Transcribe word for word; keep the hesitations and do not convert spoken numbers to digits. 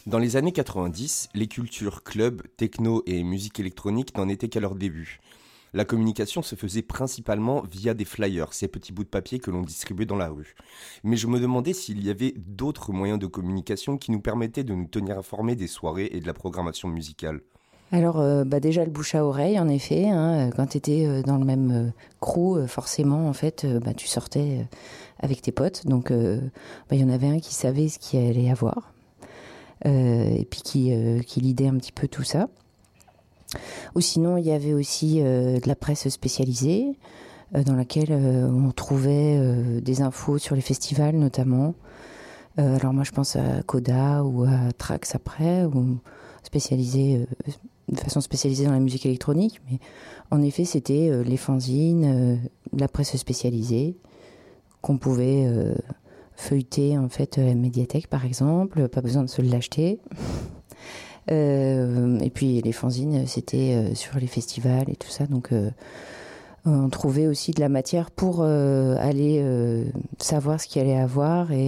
Dans les années quatre-vingt-dix, les cultures club, techno et musique électronique n'en étaient qu'à leur début. La communication se faisait principalement via des flyers, ces petits bouts de papier que l'on distribuait dans la rue. Mais je me demandais s'il y avait d'autres moyens de communication qui nous permettaient de nous tenir informés des soirées et de la programmation musicale. Alors, euh, bah déjà le bouche à oreille, en effet. Hein, quand tu étais dans le même euh, crew, euh, forcément, en fait, euh, bah, tu sortais euh, avec tes potes. Donc, euh, bah, y en avait un qui savait ce qu'il allait avoir. Euh, et puis qui, euh, qui lidait un petit peu tout ça. Ou sinon, il y avait aussi euh, de la presse spécialisée, euh, dans laquelle euh, on trouvait euh, des infos sur les festivals, notamment. Euh, alors moi, je pense à Coda ou à Trax après, ou spécialisé... Euh, de façon spécialisée dans la musique électronique, mais en effet c'était euh, les fanzines, euh, la presse spécialisée qu'on pouvait euh, feuilleter en fait à la médiathèque par exemple, pas besoin de se l'acheter. Euh, et puis les fanzines c'était euh, sur les festivals et tout ça, donc euh, on trouvait aussi de la matière pour euh, aller euh, savoir ce qu'il allait avoir et